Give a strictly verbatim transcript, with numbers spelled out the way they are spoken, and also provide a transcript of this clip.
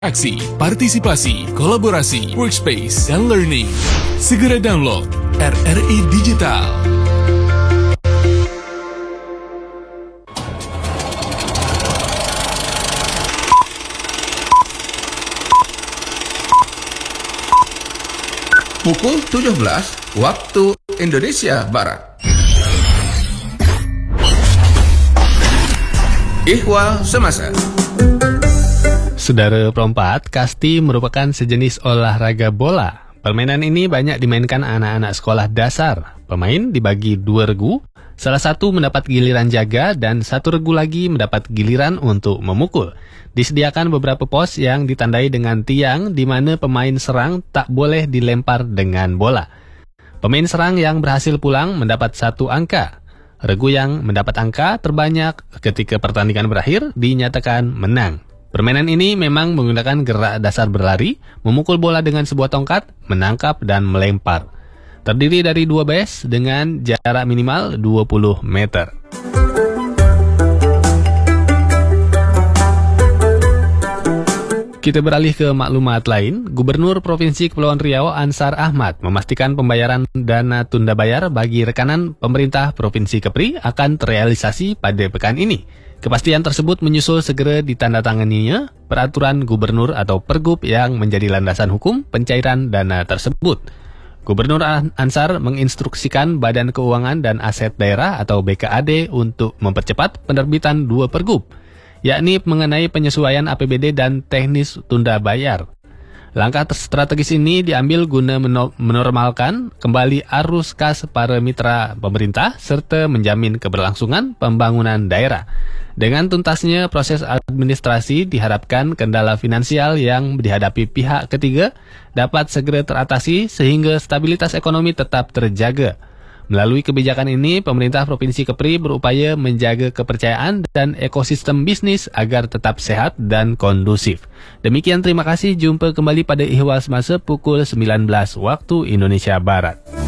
Aksi, partisipasi, kolaborasi, workspace, dan learning. Segera download R R I Digital. Pukul tujuh belas waktu Indonesia Barat. Ihwal Semasa. Saudara perempat, kasti merupakan sejenis olahraga bola. Permainan ini banyak dimainkan anak-anak sekolah dasar. Pemain dibagi dua regu, salah satu mendapat giliran jaga dan satu regu lagi mendapat giliran untuk memukul. Disediakan beberapa pos yang ditandai dengan tiang di mana pemain serang tak boleh dilempar dengan bola. Pemain serang yang berhasil pulang mendapat satu angka. Regu yang mendapat angka terbanyak ketika pertandingan berakhir dinyatakan menang. Permainan ini memang menggunakan gerak dasar berlari, memukul bola dengan sebuah tongkat, menangkap dan melempar. Terdiri dari dua base dengan jarak minimal dua puluh meter. Kita beralih ke maklumat lain. Gubernur Provinsi Kepulauan Riau Ansar Ahmad memastikan pembayaran dana tunda bayar bagi rekanan pemerintah Provinsi Kepri akan terrealisasi pada pekan ini. Kepastian tersebut menyusul segera ditandatanganinya peraturan gubernur atau pergub yang menjadi landasan hukum pencairan dana tersebut. Gubernur Ansar menginstruksikan Badan Keuangan dan Aset Daerah atau B K A D untuk mempercepat penerbitan dua pergub, yakni mengenai penyesuaian A P B D dan teknis tunda bayar. Langkah strategis ini diambil guna menormalkan kembali arus kas para mitra pemerintah serta menjamin keberlangsungan pembangunan daerah. Dengan tuntasnya proses administrasi diharapkan kendala finansial yang dihadapi pihak ketiga dapat segera teratasi sehingga stabilitas ekonomi tetap terjaga. Melalui kebijakan ini, pemerintah Provinsi Kepri berupaya menjaga kepercayaan dan ekosistem bisnis agar tetap sehat dan kondusif. Demikian, terima kasih. Jumpa kembali pada Ihwal Semasa pukul sembilan belas waktu Indonesia Barat.